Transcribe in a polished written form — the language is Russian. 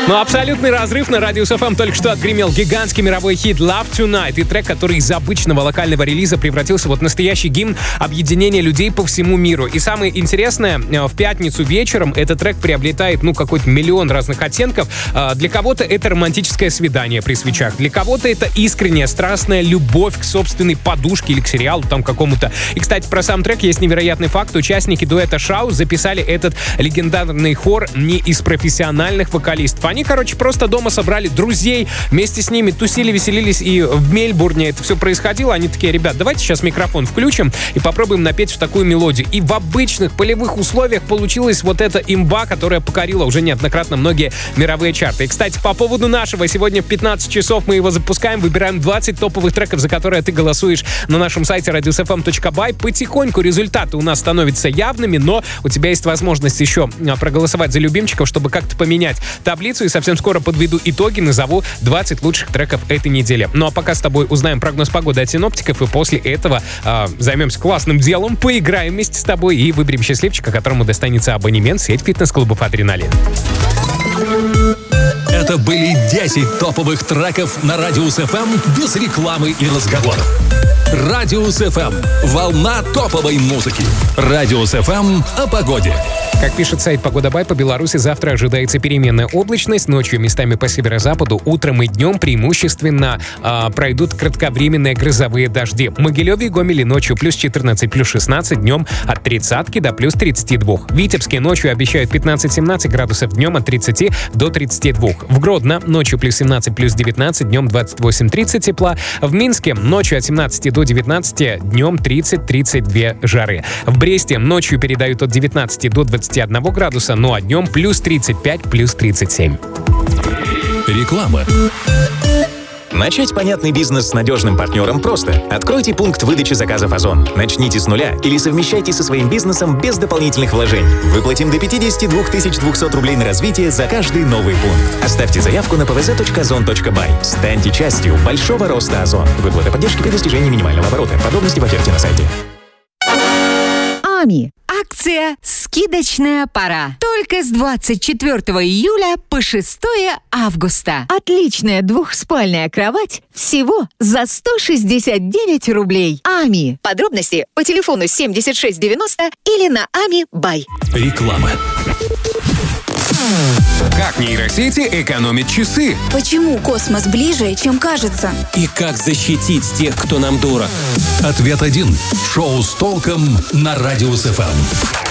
Ну, абсолютный разрыв на Радиус FM только что отгремел гигантский мировой хит Love Tonight. И трек, который из обычного локального релиза превратился в настоящий гимн объединения людей по всему миру. И самое интересное, в пятницу вечером этот трек приобретает, какой-то миллион разных оттенков. Для кого-то это романтическое свидание при свечах. Для кого-то это искренняя, страстная любовь к собственной подушке или к сериалу там какому-то. И, кстати, про сам трек есть невероятный факт. Участники дуэта Шаус записали этот легендарный хор не из профессиональных вокалистов. Они, просто дома собрали друзей, вместе с ними тусили, веселились, и в Мельбурне это все происходило. Они такие: ребят, давайте сейчас микрофон включим и попробуем напеть в такую мелодию. И в обычных полевых условиях получилась вот эта имба, которая покорила уже неоднократно многие мировые чарты. И, кстати, по поводу нашего, сегодня в 15 часов мы его запускаем, выбираем 20 топовых треков, за которые ты голосуешь на нашем сайте radiusfm.by. Потихоньку результаты у нас становятся явными, но у тебя есть возможность еще проголосовать за любимчиков, чтобы как-то поменять таблицу. И совсем скоро подведу итоги, назову 20 лучших треков этой недели. Ну а пока с тобой узнаем прогноз погоды от синоптиков, и после этого займемся классным делом, поиграем вместе с тобой и выберем счастливчика, которому достанется абонемент в сеть фитнес-клубов «Адреналин». Это были 10 топовых треков на Радиус FM без рекламы и разговоров. Радиус FM. Волна топовой музыки. Радиус FM о погоде. Как пишет сайт Погода.бай, по Беларуси завтра ожидается переменная облачность. Ночью местами по северо-западу, утром и днем преимущественно пройдут кратковременные грозовые дожди. В Могилеве и Гомеле ночью плюс 14, плюс 16, днем от 30 до плюс 32. В Витебске ночью обещают 15-17 градусов, днем от 30 до 32. В Гродно ночью плюс 17, плюс 19, днем 28-30 тепла. В Минске ночью от 17 до 19, днем 30-32 жары. В Бресте ночью передают от 19 до 21 градуса, ну а днем плюс 35, плюс 37. Реклама. Начать понятный бизнес с надежным партнером просто. Откройте пункт выдачи заказов Озон. Начните с нуля или совмещайте со своим бизнесом без дополнительных вложений. Выплатим до 52 200 рублей на развитие за каждый новый пункт. Оставьте заявку на pvz.zon.by. Станьте частью большого роста Озон. Выплата поддержки при достижении минимального оборота. Подробности в оферте на сайте. АМИ. Акция «Скидочная пора». Только с 24 июля по 6 августа. Отличная двухспальная кровать всего за 169 рублей. АМИ. Подробности по телефону 7690 или на АМИ.бай. Реклама. Как нейросети экономят часы? Почему космос ближе, чем кажется? И как защитить тех, кто нам дорог? Ответ один. Шоу с толком на Радиус FM.